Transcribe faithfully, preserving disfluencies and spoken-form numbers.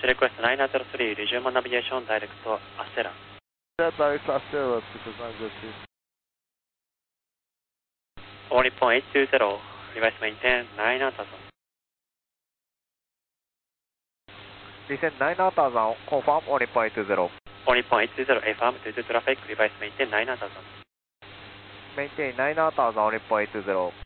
Taxi request nine zero three, resume navigation direct to Astera. Direct Astera, because nine zero three. All Nippon eight two zero, reverse maintain nine thousand. Descend nine thousand, confirm all Nippon eight two zero. All Nippon eight two zero, affirm due to traffic, reverse maintain nine thousand. Maintain nine thousand, all Nippon eight two zero.